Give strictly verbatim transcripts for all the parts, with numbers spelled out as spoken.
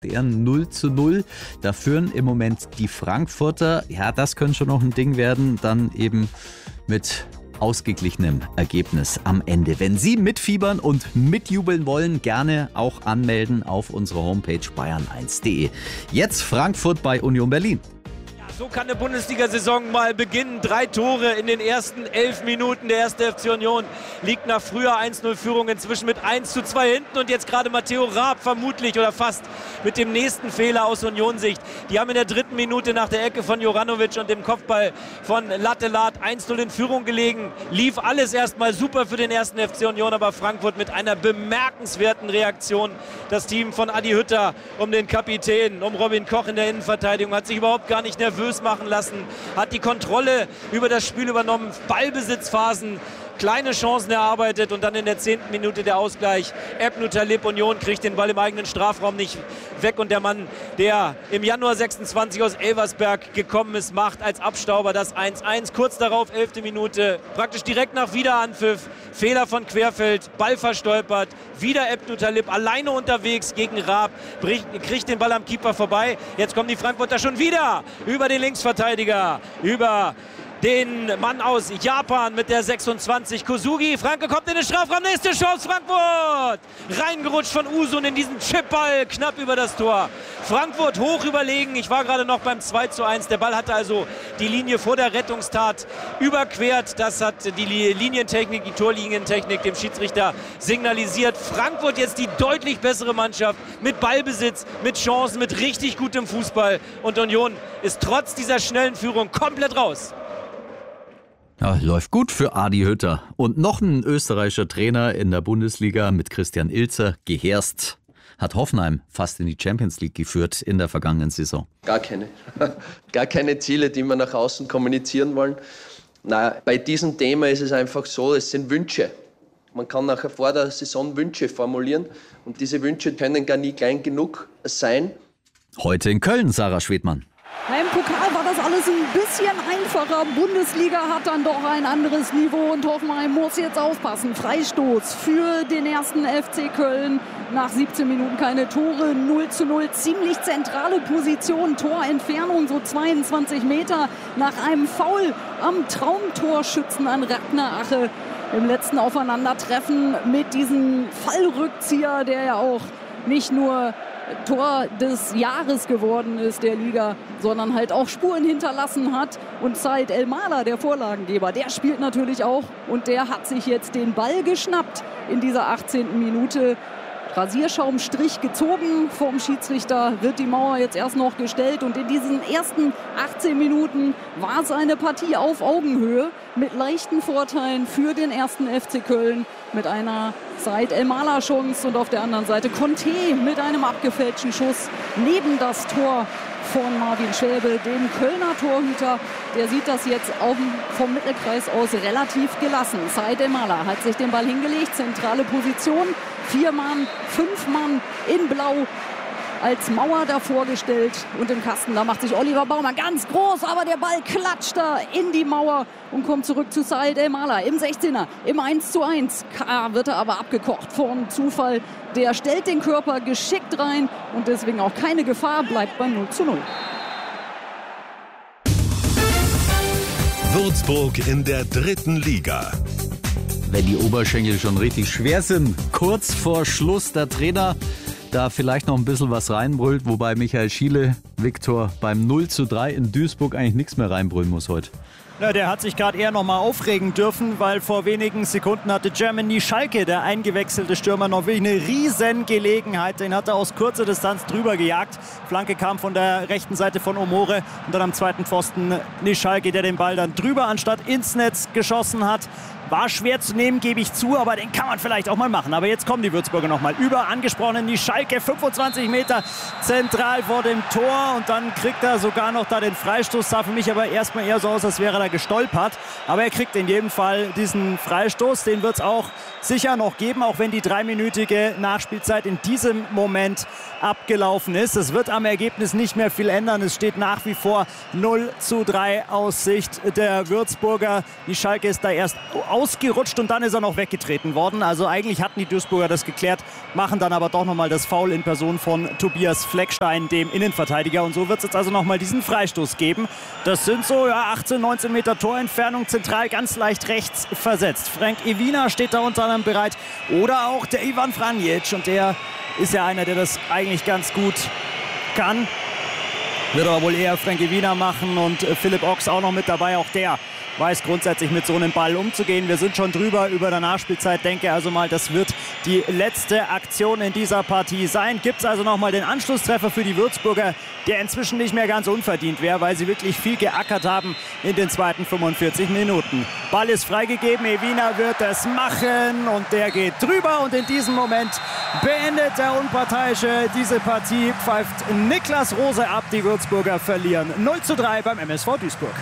deren null zu null. Da führen im Moment die Frankfurter. Ja, das könnte schon noch ein Ding werden. Dann eben mit ausgeglichenem Ergebnis am Ende. Wenn Sie mitfiebern und mitjubeln wollen, gerne auch anmelden auf unserer Homepage bayern eins punkt de. Jetzt Frankfurt bei Union Berlin. So kann eine Bundesliga-Saison mal beginnen. Drei Tore in den ersten elf Minuten. Der erste F C Union liegt nach früher eins null Führung inzwischen mit eins zu zwei hinten. Und jetzt gerade Matteo Raab vermutlich oder fast mit dem nächsten Fehler aus Union-Sicht. Die haben in der dritten Minute nach der Ecke von Juranovic und dem Kopfball von Lattelat eins null in Führung gelegen. Lief alles erstmal super für den ersten F C Union, aber Frankfurt mit einer bemerkenswerten Reaktion. Das Team von Adi Hütter um den Kapitän, um Robin Koch in der Innenverteidigung hat sich überhaupt gar nicht nervös machen lassen, hat die Kontrolle über das Spiel übernommen, Ballbesitzphasen, kleine Chancen erarbeitet und dann in der zehnten Minute der Ausgleich. Ebnu Talib, Union kriegt den Ball im eigenen Strafraum nicht weg und der Mann, der im Januar sechsundzwanzig aus Elversberg gekommen ist, macht als Abstauber das eins eins. Kurz darauf, elfte Minute, praktisch direkt nach Wiederanpfiff, Fehler von Querfeld, Ball verstolpert, wieder Ebnu Talib alleine unterwegs gegen Raab, kriegt den Ball am Keeper vorbei. Jetzt kommen die Frankfurter schon wieder über den Linksverteidiger, über den Mann aus Japan mit der sechsundzwanzig, Kosugi. Franke kommt in den Strafraum, nächste Chance, Frankfurt! Reingerutscht von Usun in diesen Chipball, knapp über das Tor. Frankfurt hoch überlegen, ich war gerade noch beim zwei zu eins. Der Ball hatte also die Linie vor der Rettungstat überquert. Das hat die Linientechnik, die Torlinientechnik dem Schiedsrichter signalisiert. Frankfurt jetzt die deutlich bessere Mannschaft mit Ballbesitz, mit Chancen, mit richtig gutem Fußball. Und Union ist trotz dieser schnellen Führung komplett raus. Ja, läuft gut für Adi Hütter. Und noch ein österreichischer Trainer in der Bundesliga mit Christian Ilzer, Geherst, hat Hoffenheim fast in die Champions League geführt in der vergangenen Saison. Gar keine. Gar keine Ziele, die wir nach außen kommunizieren wollen. Na, bei diesem Thema ist es einfach so, es sind Wünsche. Man kann nachher vor der Saison Wünsche formulieren und diese Wünsche können gar nie klein genug sein. Heute in Köln, Sarah Schwedmann. Im Pokal war das alles ein bisschen einfacher. Bundesliga hat dann doch ein anderes Niveau und Hoffenheim muss jetzt aufpassen. Freistoß für den ersten F C Köln. Nach siebzehn Minuten keine Tore, null zu null. Ziemlich zentrale Position, Torentfernung so zweiundzwanzig Meter nach einem Foul am Traumtorschützen an Ragnar Ache. Im letzten Aufeinandertreffen mit diesem Fallrückzieher, der ja auch nicht nur Tor des Jahres geworden ist der Liga, sondern halt auch Spuren hinterlassen hat. Und Said El-Mala, der Vorlagengeber, der spielt natürlich auch und der hat sich jetzt den Ball geschnappt in dieser achtzehnten Minute. Rasierschaumstrich gezogen vom Schiedsrichter, wird die Mauer jetzt erst noch gestellt und in diesen ersten achtzehn Minuten war es eine Partie auf Augenhöhe mit leichten Vorteilen für den ersten F C Köln mit einer Said El-Mala Chance und auf der anderen Seite Conte mit einem abgefälschten Schuss neben das Tor von Marvin Schwäbe, dem Kölner Torhüter. Der sieht das jetzt auch vom Mittelkreis aus relativ gelassen. Said El-Mala hat sich den Ball hingelegt, zentrale Position. Vier Mann, fünf Mann in Blau als Mauer davor gestellt und im Kasten, da macht sich Oliver Baumann ganz groß, aber der Ball klatscht da in die Mauer und kommt zurück zu Said El-Mala im sechzehner, im eins zu eins. K wird er aber abgekocht vom Zufall. Der stellt den Körper geschickt rein und deswegen auch keine Gefahr, bleibt bei null zu null. Würzburg in der dritten Liga. Wenn die Oberschenkel schon richtig schwer sind, kurz vor Schluss der Trainer da vielleicht noch ein bisschen was reinbrüllt, wobei Michael Schiele, Viktor, beim null zu drei in Duisburg eigentlich nichts mehr reinbrüllen muss heute. Ja, der hat sich gerade eher noch mal aufregen dürfen, weil vor wenigen Sekunden hatte Germany Schalke, der eingewechselte Stürmer, noch wirklich eine riesen Gelegenheit. Den hat er aus kurzer Distanz drüber gejagt. Flanke kam von der rechten Seite von Omore und dann am zweiten Pfosten Schalke, der den Ball dann drüber anstatt ins Netz geschossen hat. War schwer zu nehmen, gebe ich zu, aber den kann man vielleicht auch mal machen. Aber jetzt kommen die Würzburger nochmal über. Angesprochen, die Schalke, fünfundzwanzig Meter zentral vor dem Tor. Und dann kriegt er sogar noch da den Freistoß. Sah für mich aber erstmal eher so aus, als wäre er da gestolpert. Aber er kriegt in jedem Fall diesen Freistoß. Den wird es auch sicher noch geben, auch wenn die dreiminütige Nachspielzeit in diesem Moment abgelaufen ist. Es wird am Ergebnis nicht mehr viel ändern. Es steht nach wie vor null zu drei aus Sicht der Würzburger. Die Schalke ist da erst aus ausgerutscht und dann ist er noch weggetreten worden. Also eigentlich hatten die Duisburger das geklärt, machen dann aber doch nochmal das Foul in Person von Tobias Fleckstein, dem Innenverteidiger. Und so wird es jetzt also nochmal diesen Freistoß geben. Das sind so ja, achtzehn, neunzehn Meter Torentfernung, zentral ganz leicht rechts versetzt. Frank Iwina steht da unter anderem bereit. Oder auch der Ivan Franjic. Und der ist ja einer, der das eigentlich ganz gut kann. Wird aber wohl eher Frank Iwina machen und äh, Philipp Ochs auch noch mit dabei. Auch der weiß grundsätzlich mit so einem Ball umzugehen. Wir sind schon drüber über der Nachspielzeit. Denke also mal, das wird die letzte Aktion in dieser Partie sein. Gibt es also nochmal den Anschlusstreffer für die Würzburger, der inzwischen nicht mehr ganz unverdient wäre, weil sie wirklich viel geackert haben in den zweiten fünfundvierzig Minuten. Ball ist freigegeben, Iwina wird es machen und der geht drüber. Und in diesem Moment beendet der Unparteiische diese Partie, pfeift Niklas Rose ab. Die Würzburger verlieren null zu drei beim M S V Duisburg.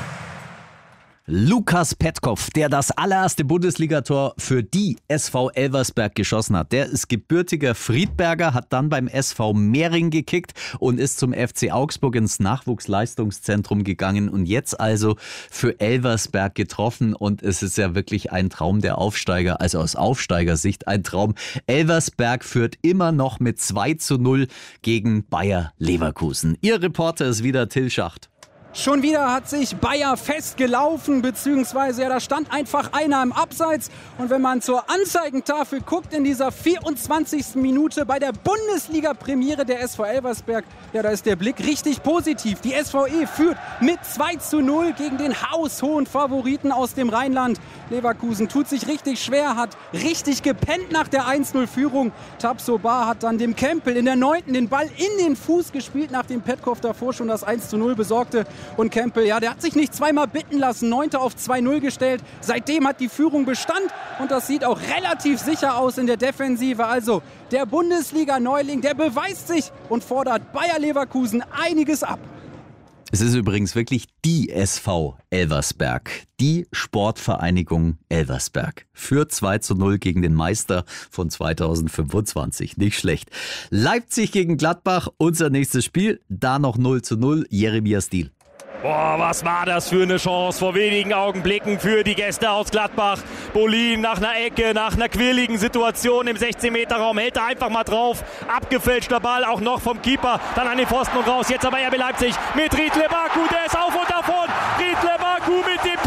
Lukas Petkov, der das allererste Bundesligator für die S V Elversberg geschossen hat. Der ist gebürtiger Friedberger, hat dann beim S V Mehring gekickt und ist zum F C Augsburg ins Nachwuchsleistungszentrum gegangen und jetzt also für Elversberg getroffen. Und es ist ja wirklich ein Traum der Aufsteiger, also aus Aufsteigersicht ein Traum. Elversberg führt immer noch mit zwei zu null gegen Bayer Leverkusen. Ihr Reporter ist wieder Till Schacht. Schon wieder hat sich Bayer festgelaufen, beziehungsweise ja, da stand einfach einer im Abseits. Und wenn man zur Anzeigentafel guckt in dieser vierundzwanzigsten Minute bei der Bundesliga-Premiere der S V Elversberg, ja, da ist der Blick richtig positiv. Die S V E führt mit zwei zu null gegen den haushohen Favoriten aus dem Rheinland. Leverkusen tut sich richtig schwer, hat richtig gepennt nach der eins null Führung. Tabsoba hat dann dem Kempel in der neunten den Ball in den Fuß gespielt, nachdem Petkov davor schon das eins zu null besorgte. Und Kempel, ja, der hat sich nicht zweimal bitten lassen, neunte auf zwei null gestellt. Seitdem hat die Führung Bestand und das sieht auch relativ sicher aus in der Defensive. Also der Bundesliga-Neuling, der beweist sich und fordert Bayer Leverkusen einiges ab. Es ist übrigens wirklich die S V Elversberg, die Sportvereinigung Elversberg. Für zwei zu null gegen den Meister von zweitausendfünfundzwanzig. Nicht schlecht. Leipzig gegen Gladbach, unser nächstes Spiel. Da noch null zu null, Jeremias Diehl. Boah, was war das für eine Chance vor wenigen Augenblicken für die Gäste aus Gladbach. Bolin nach einer Ecke, nach einer quirligen Situation im sechzehn Meter Raum, hält er einfach mal drauf. Abgefälschter Ball, auch noch vom Keeper, dann an den Pfosten und raus. Jetzt aber R B Leipzig mit Riedle Baku, der ist auf und davon. Riedle Baku mit dem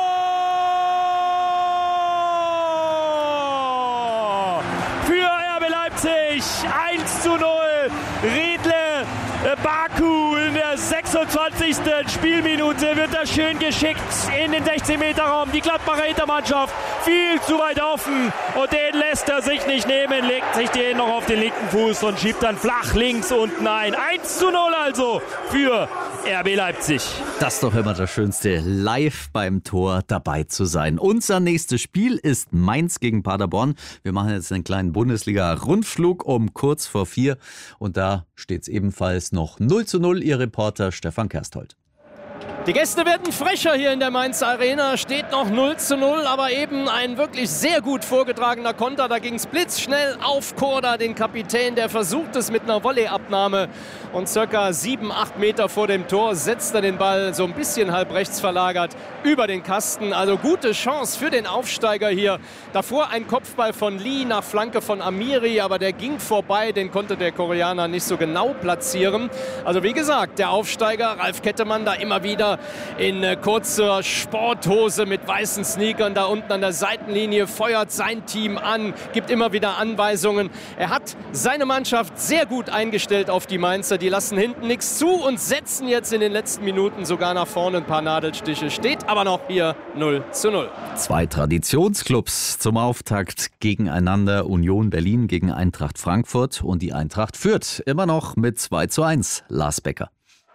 Tor! Für R B Leipzig, eins zu null. Riedle Baku in der sechsundzwanzigsten Spielminute wird das schön geschickt in den sechzehn Meter Raum. Die Gladbacher Hintermannschaft viel zu weit offen und den lässt er sich nicht nehmen, legt sich den noch auf den linken Fuß und schiebt dann flach links unten ein. eins zu null also für R B Leipzig. Das ist doch immer das Schönste, live beim Tor dabei zu sein. Unser nächstes Spiel ist Mainz gegen Paderborn. Wir machen jetzt einen kleinen Bundesliga-Rundflug um kurz vor vier und da steht es ebenfalls noch null zu null. Ihr Reporter Stefan Kersthold. Die Gäste werden frecher hier in der Mainz Arena. Steht noch null zu null, aber eben ein wirklich sehr gut vorgetragener Konter. Da ging es blitzschnell auf Korda, den Kapitän, der versucht es mit einer Volleyabnahme. Und circa sieben, acht Meter vor dem Tor setzt er den Ball so ein bisschen halb rechts verlagert über den Kasten. Also gute Chance für den Aufsteiger hier. Davor ein Kopfball von Lee nach Flanke von Amiri, aber der ging vorbei. Den konnte der Koreaner nicht so genau platzieren. Also wie gesagt, der Aufsteiger, Ralf Kettemann, da immer wieder in äh, kurzer Sporthose mit weißen Sneakern da unten an der Seitenlinie, feuert sein Team an, gibt immer wieder Anweisungen. Er hat seine Mannschaft sehr gut eingestellt auf die Mainzer. Die lassen hinten nichts zu und setzen jetzt in den letzten Minuten sogar nach vorne ein paar Nadelstiche. Steht aber noch hier null zu null. Zwei Traditionsclubs zum Auftakt gegeneinander. Union Berlin gegen Eintracht Frankfurt und die Eintracht führt immer noch mit zwei zu eins. Lars Becker.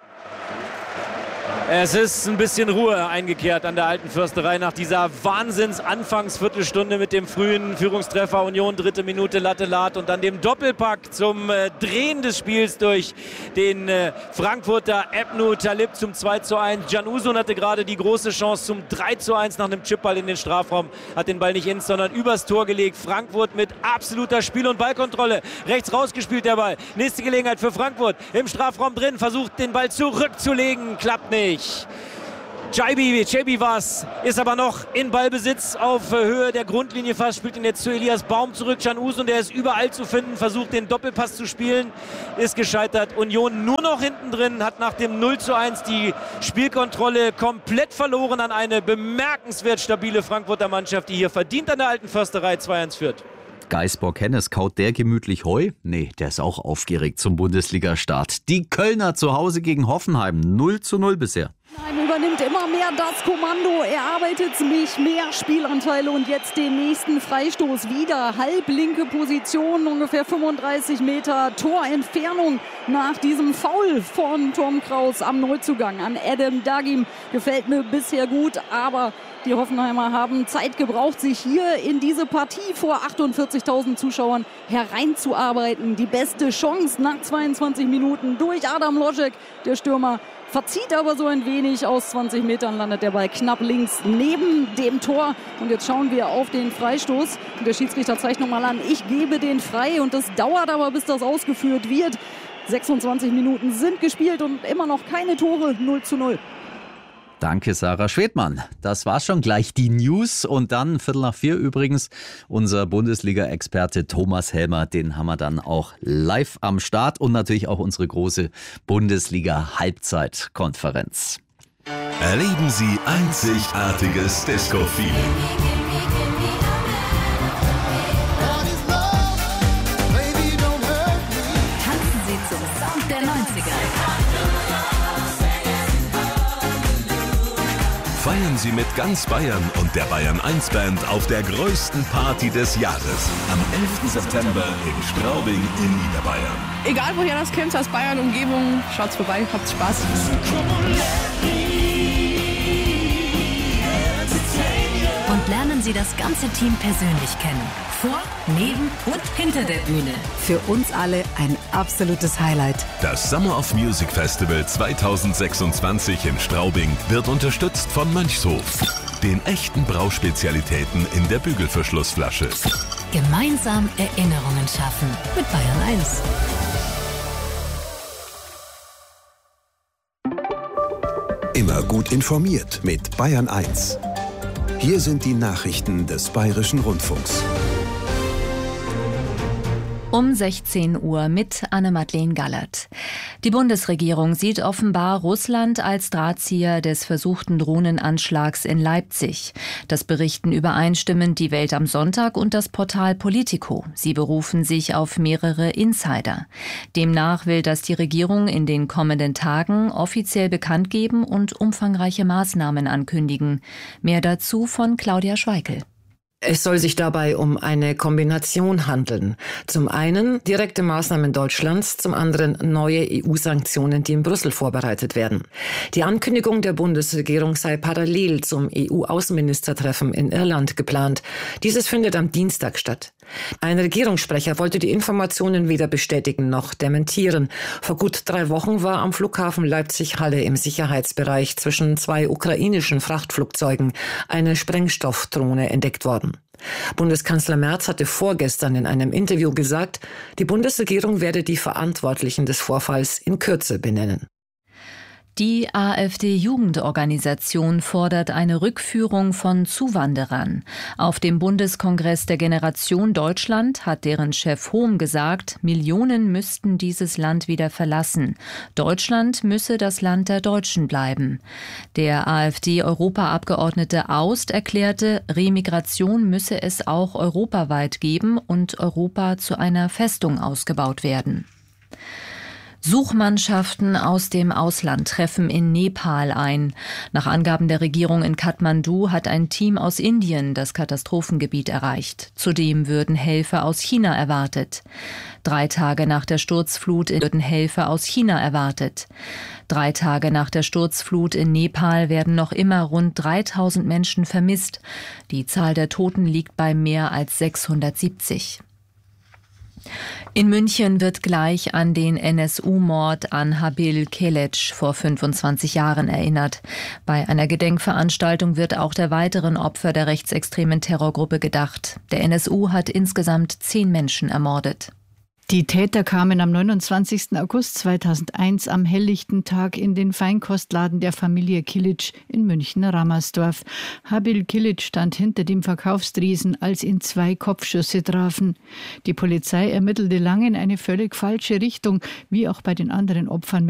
Es ist ein bisschen Ruhe eingekehrt an der alten Försterei nach dieser Wahnsinns-Anfangsviertelstunde mit dem frühen Führungstreffer Union, dritte Minute Latte Lat und dann dem Doppelpack zum äh, Drehen des Spiels durch den äh, Frankfurter Ebnu Talib zum zwei zu eins. Can Uzun hatte gerade die große Chance zum drei zu eins nach einem Chipball in den Strafraum, hat den Ball nicht ins, sondern übers Tor gelegt. Frankfurt mit absoluter Spiel- und Ballkontrolle. Rechts rausgespielt der Ball. Nächste Gelegenheit für Frankfurt. Im Strafraum drin, versucht den Ball zurückzulegen, klappt nicht. Jaibi, Jaibi war's, ist aber noch in Ballbesitz auf Höhe der Grundlinie fast, spielt ihn jetzt zu Elias Baum zurück. Can Usun, der ist überall zu finden, versucht den Doppelpass zu spielen, ist gescheitert. Union nur noch hinten drin, hat nach dem null zu eins die Spielkontrolle komplett verloren an eine bemerkenswert stabile Frankfurter Mannschaft, die hier verdient an der alten Försterei zwei eins führt. Geisbock Hennes, kaut der gemütlich Heu? Nee, der ist auch aufgeregt zum Bundesliga-Start. Die Kölner zu Hause gegen Hoffenheim, null zu null bisher. Hoffenheim übernimmt immer mehr das Kommando, erarbeitet sich mehr Spielanteile und jetzt den nächsten Freistoß wieder. Halblinke Position, ungefähr fünfunddreißig Meter Torentfernung nach diesem Foul von Tom Kraus am Neuzugang an Adam Dagim. Gefällt mir bisher gut, aber die Hoffenheimer haben Zeit gebraucht, sich hier in diese Partie vor achtundvierzigtausend Zuschauern hereinzuarbeiten. Die beste Chance nach zweiundzwanzig Minuten durch Adam Lojek, der Stürmer. Verzieht aber so ein wenig, aus zwanzig Metern landet der Ball knapp links neben dem Tor. Und jetzt schauen wir auf den Freistoß. Und der Schiedsrichter zeigt nochmal an, ich gebe den frei. Und das dauert aber, bis das ausgeführt wird. sechsundzwanzig Minuten sind gespielt und immer noch keine Tore, null zu null. Danke, Sarah Schwedmann. Das war schon gleich die News. Und dann, Viertel nach vier übrigens, unser Bundesliga-Experte Thomas Helmer. Den haben wir dann auch live am Start. Und natürlich auch unsere große Bundesliga-Halbzeitkonferenz. Erleben Sie einzigartiges Disco-Feeling. Tanzen Sie zum Sound der neunziger. Feiern Sie mit ganz Bayern und der Bayern eins Band auf der größten Party des Jahres. Am elften September in Straubing in Niederbayern. Egal woher das kommt, aus Bayern, Umgebung, schaut's vorbei, habt Spaß. Und lernen Sie das ganze Team persönlich kennen. Vor, neben und hinter der Bühne. Für uns alle ein absolutes Highlight. Das Summer of Music Festival zweitausendsechsundzwanzig in Straubing wird unterstützt von Mönchshof, den echten Brauspezialitäten in der Bügelverschlussflasche. Gemeinsam Erinnerungen schaffen mit Bayern eins. Immer gut informiert mit Bayern eins. Hier sind die Nachrichten des Bayerischen Rundfunks. Um sechzehn Uhr mit Anne-Madeleine Gallert. Die Bundesregierung sieht offenbar Russland als Drahtzieher des versuchten Drohnenanschlags in Leipzig. Das berichten übereinstimmend die Welt am Sonntag und das Portal Politico. Sie berufen sich auf mehrere Insider. Demnach will das die Regierung in den kommenden Tagen offiziell bekannt geben und umfangreiche Maßnahmen ankündigen. Mehr dazu von Claudia Schweikel. Es soll sich dabei um eine Kombination handeln. Zum einen direkte Maßnahmen Deutschlands, zum anderen neue E U-Sanktionen, die in Brüssel vorbereitet werden. Die Ankündigung der Bundesregierung sei parallel zum E U-Außenministertreffen in Irland geplant. Dieses findet am Dienstag statt. Ein Regierungssprecher wollte die Informationen weder bestätigen noch dementieren. Vor gut drei Wochen war am Flughafen Leipzig-Halle im Sicherheitsbereich zwischen zwei ukrainischen Frachtflugzeugen eine Sprengstoffdrohne entdeckt worden. Bundeskanzler Merz hatte vorgestern in einem Interview gesagt, die Bundesregierung werde die Verantwortlichen des Vorfalls in Kürze benennen. Die AfD-Jugendorganisation fordert eine Rückführung von Zuwanderern. Auf dem Bundeskongress der Generation Deutschland hat deren Chef Hohm gesagt, Millionen müssten dieses Land wieder verlassen. Deutschland müsse das Land der Deutschen bleiben. Der AfD-Europaabgeordnete Aust erklärte, Remigration müsse es auch europaweit geben und Europa zu einer Festung ausgebaut werden. Suchmannschaften aus dem Ausland treffen in Nepal ein. Nach Angaben der Regierung in Kathmandu hat ein Team aus Indien das Katastrophengebiet erreicht. Zudem würden Helfer aus China erwartet. Drei Tage nach der Sturzflut würden Helfer aus China erwartet. Drei Tage nach der Sturzflut in Nepal werden noch immer rund dreitausend Menschen vermisst. Die Zahl der Toten liegt bei mehr als sechshundertsiebzig. In München wird gleich an den N S U-Mord an Habil Keleç vor fünfundzwanzig Jahren erinnert. Bei einer Gedenkveranstaltung wird auch der weiteren Opfer der rechtsextremen Terrorgruppe gedacht. Der N S U hat insgesamt zehn Menschen ermordet. Die Täter kamen am neunundzwanzigsten August zweitausendeins am helllichten Tag in den Feinkostladen der Familie Kilic in München-Rammersdorf. Habil Kilic stand hinter dem Verkaufstriesen, als ihn zwei Kopfschüsse trafen. Die Polizei ermittelte lange in eine völlig falsche Richtung, wie auch bei den anderen Opfern.